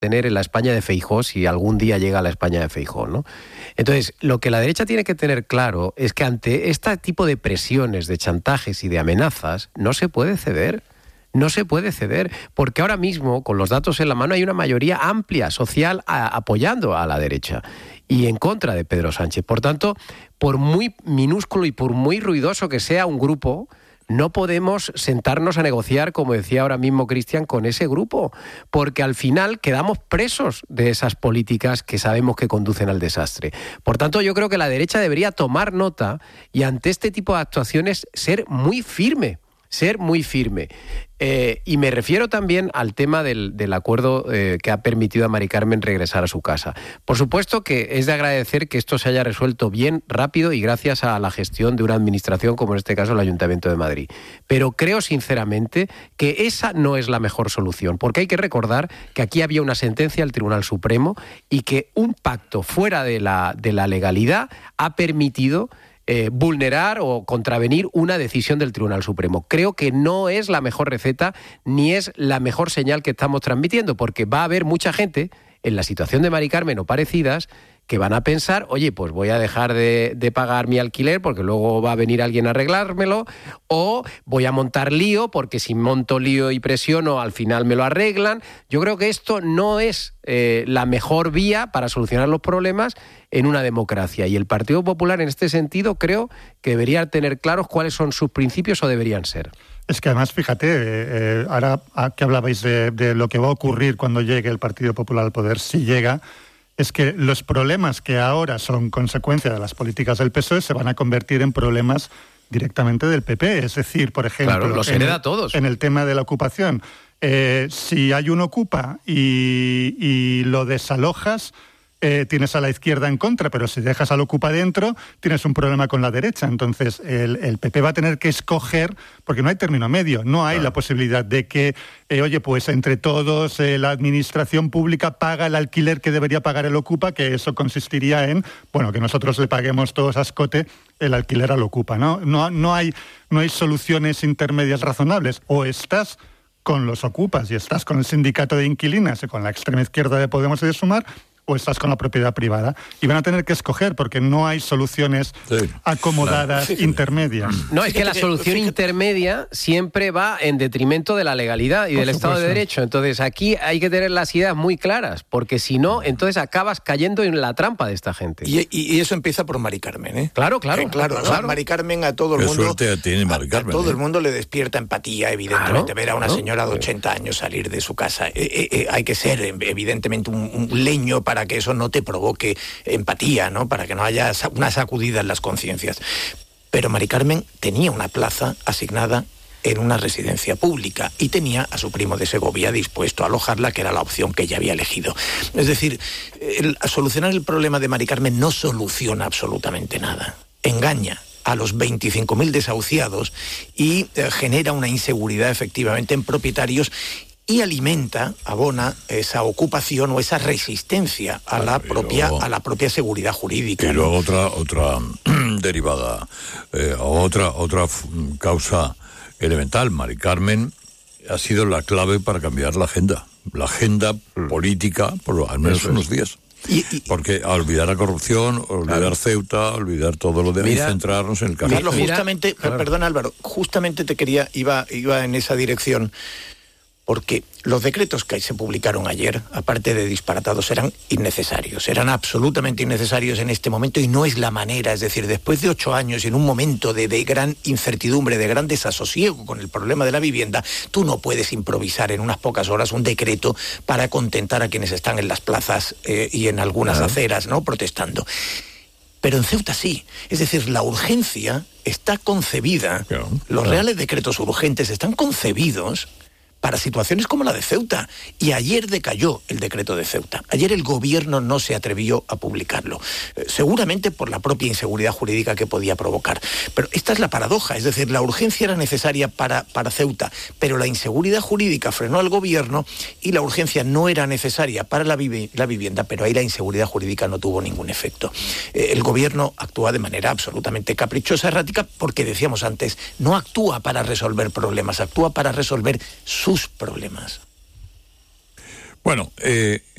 tener en la España de Feijóo si algún día llega a la España de Feijóo, ¿no? Entonces, lo que la derecha tiene que tener claro es que ante este tipo de presiones, de chantajes y de amenazas, no se puede ceder. No se puede ceder, porque ahora mismo, con los datos en la mano, hay una mayoría amplia social apoyando a la derecha y en contra de Pedro Sánchez. Por tanto, por muy minúsculo y por muy ruidoso que sea un grupo, no podemos sentarnos a negociar, como decía ahora mismo Cristian, con ese grupo, porque al final quedamos presos de esas políticas que sabemos que conducen al desastre. Por tanto, yo creo que la derecha debería tomar nota y ante este tipo de actuaciones ser muy firme. Y me refiero también al tema del acuerdo que ha permitido a Mari Carmen regresar a su casa. Por supuesto que es de agradecer que esto se haya resuelto bien, rápido y gracias a la gestión de una administración como en este caso el Ayuntamiento de Madrid. Pero creo sinceramente que esa no es la mejor solución, porque hay que recordar que aquí había una sentencia del Tribunal Supremo y que un pacto fuera de la legalidad ha permitido vulnerar o contravenir una decisión del Tribunal Supremo. Creo que no es la mejor receta ni es la mejor señal que estamos transmitiendo, porque va a haber mucha gente en la situación de Mari Carmen o parecidas que van a pensar, oye, pues voy a dejar de pagar mi alquiler porque luego va a venir alguien a arreglármelo, o voy a montar lío porque si monto lío y presiono al final me lo arreglan. Yo creo que esto no es la mejor vía para solucionar los problemas en una democracia, y el Partido Popular en este sentido creo que debería tener claros cuáles son sus principios o deberían ser. Es que además, fíjate, ahora que hablabais de lo que va a ocurrir cuando llegue el Partido Popular al poder, si llega, es que los problemas que ahora son consecuencia de las políticas del PSOE se van a convertir en problemas directamente del PP. Es decir, por ejemplo, claro, los hereda a todos. En el tema de la ocupación, si hay un ocupa y lo desalojas, tienes a la izquierda en contra, pero si dejas al ocupa dentro, tienes un problema con la derecha. Entonces, el PP va a tener que escoger, porque no hay término medio, no hay la posibilidad de que, oye, pues entre todos la administración pública paga el alquiler que debería pagar el ocupa, que eso consistiría en, bueno, que nosotros le paguemos todos a escote el alquiler al ocupa, ¿no? No hay soluciones intermedias razonables. O estás con los ocupas y estás con el sindicato de inquilinas y con la extrema izquierda de Podemos y de Sumar, o estás con la propiedad privada, y van a tener que escoger porque no hay soluciones acomodadas intermedias. No, es que la solución intermedia siempre va en detrimento de la legalidad y del Estado de Derecho. Entonces aquí hay que tener las ideas muy claras, porque si no, entonces acabas cayendo en la trampa de esta gente. Y eso empieza por Mari Carmen, ¿eh? Claro. O sea, Mari Carmen a todo el mundo... Qué suerte tiene Mari Carmen. A todo el mundo le despierta empatía, evidentemente. Ver a una señora de 80 años salir de su casa. Hay que ser, evidentemente, un leño para que eso no te provoque empatía, ¿no? Para que no haya una sacudida en las conciencias. Pero Mari Carmen tenía una plaza asignada en una residencia pública y tenía a su primo de Segovia dispuesto a alojarla, que era la opción que ella había elegido. Es decir, solucionar el problema de Mari Carmen no soluciona absolutamente nada. Engaña a los 25.000 desahuciados y genera una inseguridad efectivamente en propietarios y abona esa ocupación o esa resistencia a la propia seguridad jurídica. Y luego otra derivada, otra causa elemental. Mari Carmen ha sido la clave para cambiar la agenda política, por al menos unos días. Porque a olvidar la corrupción, olvidar Ceuta, olvidar todo lo demás y centrarnos en el caso. Carlos, justamente, perdón Álvaro, justamente iba en esa dirección. Porque los decretos que se publicaron ayer, aparte de disparatados, eran innecesarios, eran absolutamente innecesarios en este momento y no es la manera. Es decir, después de 8 años y en un momento de gran incertidumbre, de gran desasosiego con el problema de la vivienda, tú no puedes improvisar en unas pocas horas un decreto para contentar a quienes están en las plazas y en algunas aceras, ¿no?, protestando. Pero en Ceuta sí. Es decir, la urgencia está concebida, los reales decretos urgentes están concebidos para situaciones como la de Ceuta. Y ayer decayó el decreto de Ceuta. Ayer el gobierno no se atrevió a publicarlo. Seguramente por la propia inseguridad jurídica que podía provocar. Pero esta es la paradoja. Es decir, la urgencia era necesaria para Ceuta, pero la inseguridad jurídica frenó al gobierno y la urgencia no era necesaria para la vivienda, pero ahí la inseguridad jurídica no tuvo ningún efecto. El gobierno actúa de manera absolutamente caprichosa, errática, porque decíamos antes, no actúa para resolver problemas, actúa para resolver sus problemas. Bueno,